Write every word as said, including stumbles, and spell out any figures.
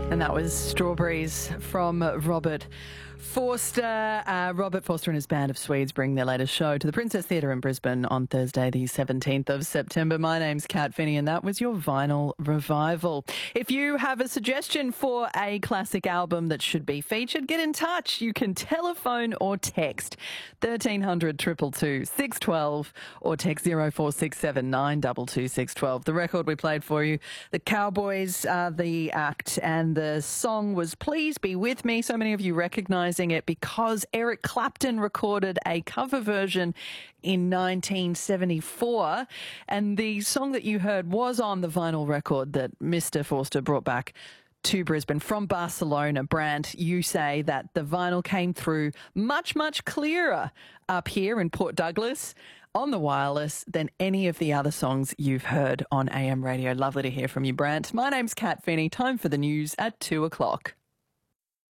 And that was Strawberries from Robert Forster. Uh, Robert Forster and his band of Swedes bring their latest show to the Princess Theatre in Brisbane on Thursday, the seventeenth of September. My name's Kat Finney, and that was your Vinyl Revival. If you have a suggestion for a classic album that should be featured, get in touch. You can telephone or text thirteen hundred, two two two, six one two or text zero four six seven, nine two two, six one two. The record we played for you, the Cowboys, uh, the act, and the song was Please Be With Me. So many of you recognising it because Eric Clapton recorded a cover version in nineteen seventy-four, and the song that you heard was on the vinyl record that Mister Forster brought back to Brisbane from Barcelona. Brant, you say that the vinyl came through much, much clearer up here in Port Douglas on the wireless than any of the other songs you've heard on A M radio. Lovely to hear from you, Brant. My name's Kat Finney. Time for the news at two o'clock.